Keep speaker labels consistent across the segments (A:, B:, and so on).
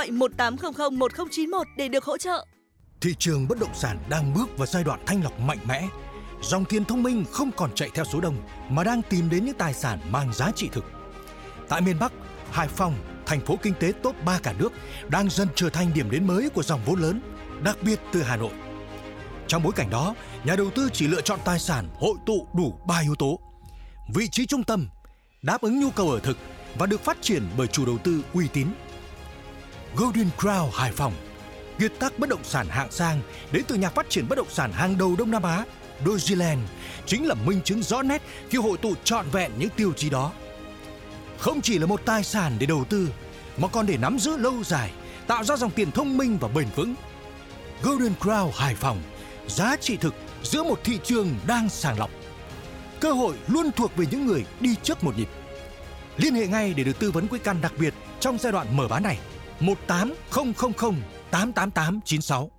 A: gọi 1800 1091 để được hỗ trợ.
B: Thị trường bất động sản đang bước vào giai đoạn thanh lọc mạnh mẽ. Dòng tiền thông minh không còn chạy theo số đông mà đang tìm đến những tài sản mang giá trị thực. Tại miền Bắc, Hải Phòng, thành phố kinh tế top 3 cả nước, đang dần trở thành điểm đến mới của dòng vốn lớn, đặc biệt từ Hà Nội. Trong bối cảnh đó, nhà đầu tư chỉ lựa chọn tài sản hội tụ đủ 3 yếu tố: vị trí trung tâm, đáp ứng nhu cầu ở thực và được phát triển bởi chủ đầu tư uy tín. Golden Crown Hải Phòng, kiệt tác bất động sản hạng sang đến từ nhà phát triển bất động sản hàng đầu Đông Nam Á, Dojiland, chính là minh chứng rõ nét khi hội tụ trọn vẹn những tiêu chí đó. Không chỉ là một tài sản để đầu tư, mà còn để nắm giữ lâu dài, tạo ra dòng tiền thông minh và bền vững. Golden Crown Hải Phòng, giá trị thực giữa một thị trường đang sàng lọc. Cơ hội luôn thuộc về những người đi trước một nhịp. Liên hệ ngay để được tư vấn cuối căn đặc biệt trong giai đoạn mở bán này. 1800 888 96.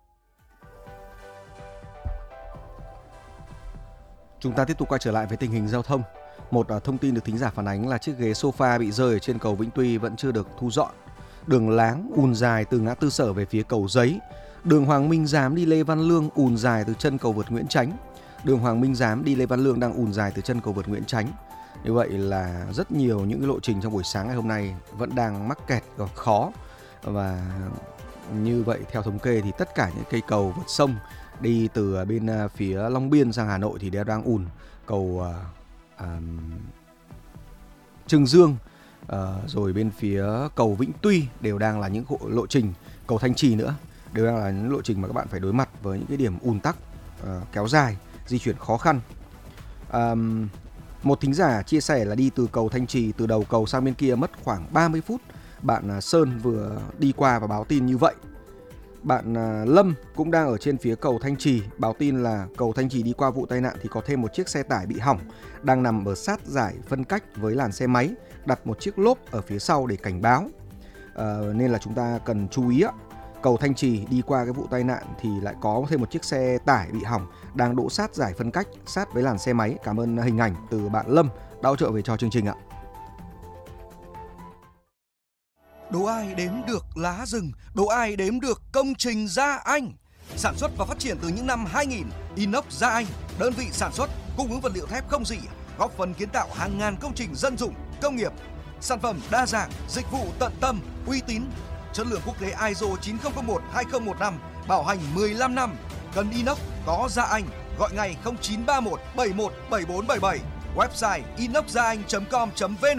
C: Chúng ta tiếp tục quay trở lại với tình hình giao thông. Một thông tin được thính giả phản ánh là chiếc ghế sofa bị rơi ở trên cầu Vĩnh Tuy vẫn chưa được thu dọn. Đường láng ùn dài từ ngã tư Sở về phía cầu Giấy. Đường Hoàng Minh Giám đi Lê Văn Lương ùn dài từ chân cầu vượt Nguyễn Chánh. Đường Hoàng Minh Giám đi Lê Văn Lương đang ùn dài từ chân cầu vượt Nguyễn Chánh. Như vậy là rất nhiều những cái lộ trình trong buổi sáng ngày hôm nay vẫn đang mắc kẹt và khó. Và như vậy theo thống kê thì tất cả những cây cầu vượt sông đi từ bên phía Long Biên sang Hà Nội thì đều đang ùn. Cầu Trương Dương rồi bên phía cầu Vĩnh Tuy đều đang là những lộ trình, cầu Thanh Trì nữa đều đang là những lộ trình mà các bạn phải đối mặt với những cái điểm ùn tắc kéo dài, di chuyển khó khăn. Một thính giả chia sẻ là đi từ cầu Thanh Trì, từ đầu cầu sang bên kia mất khoảng 30 phút. Bạn Sơn vừa đi qua và báo tin như vậy. Bạn Lâm cũng đang ở trên phía cầu Thanh Trì, báo tin là cầu Thanh Trì đi qua vụ tai nạn thì có thêm một chiếc xe tải bị hỏng, đang nằm ở sát giải phân cách với làn xe máy, đặt một chiếc lốp ở phía sau để cảnh báo. Nên là chúng ta cần chú ý ạ. Cầu Thanh Trì đi qua cái vụ tai nạn thì lại có thêm một chiếc xe tải bị hỏng, đang đỗ sát giải phân cách, sát với làn xe máy. Cảm ơn hình ảnh từ bạn Lâm đã hỗ trợ về cho chương trình ạ.
D: Đố ai đếm được lá rừng, đố ai đếm được công trình Gia Anh. Sản xuất và phát triển từ những năm 2000, Inox Gia Anh, đơn vị sản xuất, cung ứng vật liệu thép không rỉ, góp phần kiến tạo hàng ngàn công trình dân dụng, công nghiệp. Sản phẩm đa dạng, dịch vụ tận tâm, uy tín, chất lượng quốc tế ISO 9001-2015, bảo hành 15 năm. Cần inox có Gia Anh, gọi ngay 0931 71 7477, website inoxgiaanh.com.vn.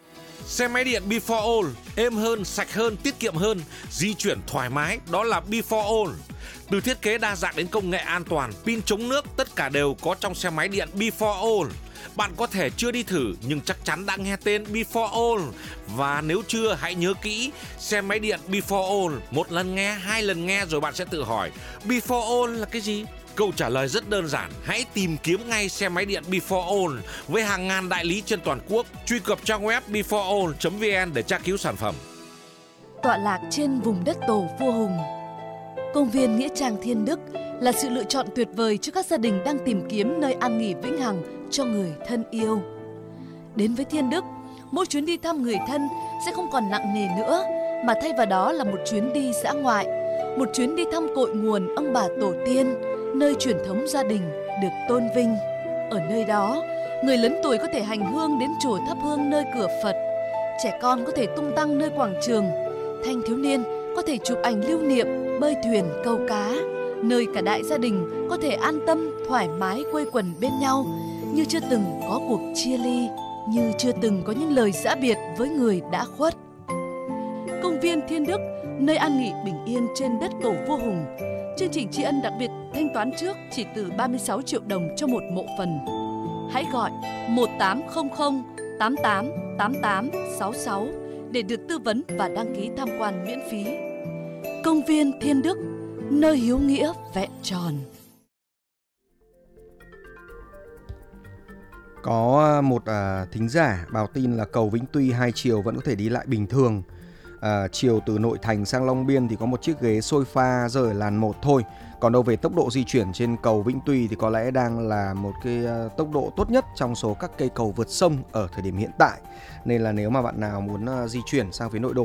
E: Xe máy điện Before All, êm hơn, sạch hơn, tiết kiệm hơn, di chuyển thoải mái, đó là Before All. Từ thiết kế đa dạng đến công nghệ an toàn, pin chống nước, tất cả đều có trong xe máy điện Before All. Bạn có thể chưa đi thử nhưng chắc chắn đã nghe tên Before All. Và nếu chưa, hãy nhớ kỹ, xe máy điện Before All, một lần nghe, hai lần nghe rồi bạn sẽ tự hỏi Before All là cái gì? Câu trả lời rất đơn giản, hãy tìm kiếm ngay xe máy điện Before All với hàng ngàn đại lý trên toàn quốc. Truy cập trang web beforeall.vn để tra cứu sản phẩm.
A: Tọa lạc trên vùng đất tổ vua Hùng, công viên Nghĩa Trang Thiên Đức là sự lựa chọn tuyệt vời cho các gia đình đang tìm kiếm nơi an nghỉ vĩnh hằng cho người thân yêu. Đến với Thiên Đức, mỗi chuyến đi thăm người thân sẽ không còn nặng nề nữa, mà thay vào đó là một chuyến đi dã ngoại, một chuyến đi thăm cội nguồn ông bà tổ tiên, nơi truyền thống gia đình được tôn vinh. Ở nơi đó, người lớn tuổi có thể hành hương đến chùa thắp hương nơi cửa Phật, trẻ con có thể tung tăng nơi quảng trường, thanh thiếu niên có thể chụp ảnh lưu niệm, bơi thuyền câu cá, nơi cả đại gia đình có thể an tâm thoải mái quây quần bên nhau, như chưa từng có cuộc chia ly, như chưa từng có những lời giã biệt với người đã khuất. Công viên Thiên Đức, nơi an nghỉ bình yên trên đất tổ vua Hùng. Chương trình tri ân đặc biệt thanh toán trước chỉ từ 36 triệu đồng cho một mộ phần. Hãy gọi 1800 88 88 66 để được tư vấn và đăng ký tham quan miễn phí. Công viên Thiên Đức, nơi hiếu nghĩa vẹn tròn.
C: Có một thính giả báo tin là cầu Vĩnh Tuy hai chiều vẫn có thể đi lại bình thường. Chiều từ nội thành sang Long Biên thì có một chiếc ghế sofa rơi ở làn 1 thôi. Còn đâu về tốc độ di chuyển trên cầu Vĩnh Tuy thì có lẽ đang là một cái tốc độ tốt nhất trong số các cây cầu vượt sông ở thời điểm hiện tại. Nên là nếu mà bạn nào muốn di chuyển sang phía nội đô